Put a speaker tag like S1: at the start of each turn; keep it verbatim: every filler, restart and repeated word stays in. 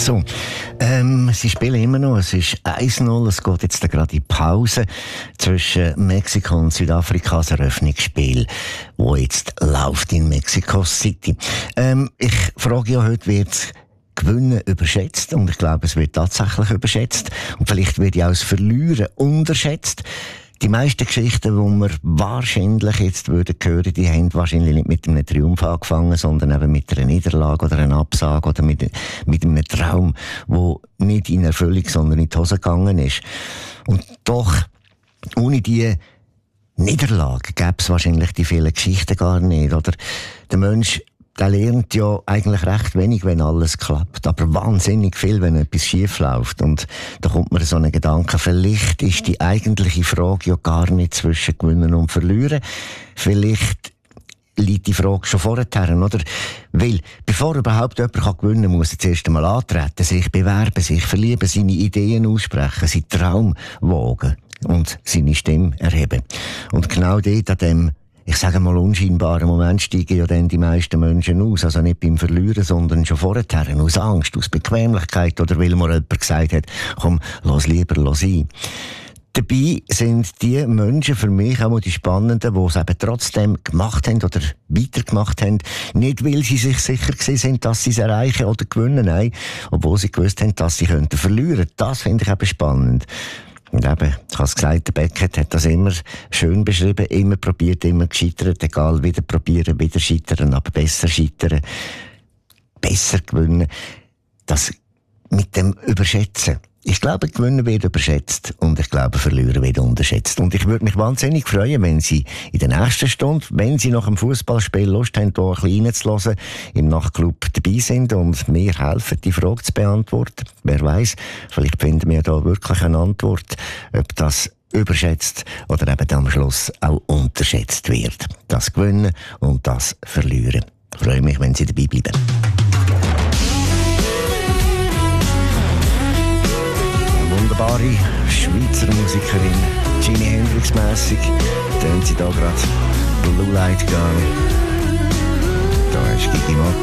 S1: So, ähm, sie spielen immer noch. Es ist eins null. Es geht jetzt gerade in Pause zwischen Mexiko und Südafrika. Das Eröffnungsspiel, das jetzt läuft in Mexico City. Ähm, ich frage ja heute, wird Gewinnen überschätzt? Und ich glaube, es wird tatsächlich überschätzt. Und vielleicht wird ja auch das Verlieren unterschätzt. Die meisten Geschichten, die wir wahrscheinlich jetzt würden hören, die haben wahrscheinlich nicht mit einem Triumph angefangen, sondern eben mit einer Niederlage oder einer Absage oder mit, mit einem Traum, der nicht in Erfüllung, sondern in die Hose gegangen ist. Und doch, ohne die Niederlage gäbe es wahrscheinlich die vielen Geschichten gar nicht. Oder der Mensch, der lernt ja eigentlich recht wenig, wenn alles klappt, aber wahnsinnig viel, wenn etwas schief läuft. Und da kommt mir so ein Gedanke, vielleicht ist die eigentliche Frage ja gar nicht zwischen Gewinnen und Verlieren. Vielleicht liegt die Frage schon vorher, oder? Weil, bevor überhaupt jemand gewinnen kann, muss er zuerst einmal antreten, sich bewerben, sich verlieben, seine Ideen aussprechen, seinen Traum wagen und seine Stimme erheben. Und genau dort an dem, ich sage mal, unscheinbaren Moment steigen ja dann die meisten Menschen aus. Also nicht beim Verlieren, sondern schon vorher. Aus Angst, aus Bequemlichkeit oder weil mir jemand gesagt hat, komm, lass lieber sein. Dabei sind die Menschen für mich auch die Spannenden, die es eben trotzdem gemacht haben oder weitergemacht haben. Nicht, weil sie sich sicher gewesen sind, dass sie es erreichen oder gewinnen, nein, obwohl sie gewusst haben, dass sie könnten verlieren. Das finde ich eben spannend. Und eben, ich habe es gesagt, der Beckett hat das immer schön beschrieben, immer probiert, immer gescheitert, egal, wieder probieren, wieder scheitern, aber besser scheitern, besser gewinnen. Das mit dem Überschätzen. Ich glaube, Gewinnen wird überschätzt und ich glaube, Verlieren wird unterschätzt. Und ich würde mich wahnsinnig freuen, wenn Sie in der nächsten Stunde, wenn Sie nach dem Fußballspiel Lust haben, hier ein bisschen reinzuhören, im Nachtclub dabei sind und mir helfen, die Frage zu beantworten. Wer weiß, vielleicht finden wir da wirklich eine Antwort, ob das überschätzt oder eben am Schluss auch unterschätzt wird. Das Gewinnen und das Verlieren. Ich freue mich, wenn Sie dabei bleiben. Wunderbare Schweizer Musikerin, Jimi Hendrix-mässig, tönt sie da gerade Blue Light Gun. Da ist Gigi Martin.